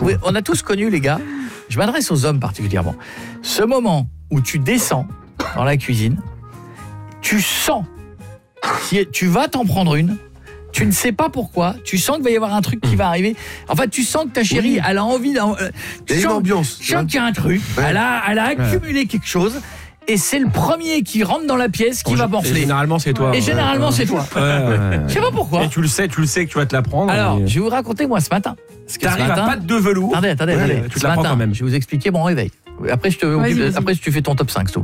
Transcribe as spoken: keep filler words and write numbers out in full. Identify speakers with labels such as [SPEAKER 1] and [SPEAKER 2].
[SPEAKER 1] oui, on a tous connu, les gars, je m'adresse aux hommes particulièrement, ce moment où tu descends dans la cuisine, tu sens, si tu vas t'en prendre une, tu ne sais pas pourquoi, tu sens qu'il va y avoir un truc qui va arriver. En fait, tu sens que ta chérie, oui. elle a envie d'un... Euh,
[SPEAKER 2] il y a une ambiance.
[SPEAKER 1] Tu sens qu'il y a un truc, ouais. elle, a, elle a accumulé ouais. quelque chose... Et c'est le premier qui rentre dans la pièce qui
[SPEAKER 3] bon,
[SPEAKER 1] va morfler.
[SPEAKER 3] Et généralement, c'est toi.
[SPEAKER 1] Et généralement, ouais, c'est toi.
[SPEAKER 3] Ouais, ouais.
[SPEAKER 1] Je sais pas pourquoi.
[SPEAKER 3] Et tu le sais, tu le sais que tu vas te la prendre.
[SPEAKER 1] Alors,
[SPEAKER 3] mais...
[SPEAKER 1] je vais vous raconter, moi, ce matin.
[SPEAKER 3] T'arrives à patte de velours.
[SPEAKER 1] Attendez, attendez,
[SPEAKER 3] ouais,
[SPEAKER 1] attendez.
[SPEAKER 3] Tu te
[SPEAKER 1] ce
[SPEAKER 3] la prends
[SPEAKER 1] matin,
[SPEAKER 3] quand même.
[SPEAKER 1] Je vais vous expliquer mon réveil. Après, je te,
[SPEAKER 4] vas-y, vas-y.
[SPEAKER 1] après, tu fais ton top cinq, tout.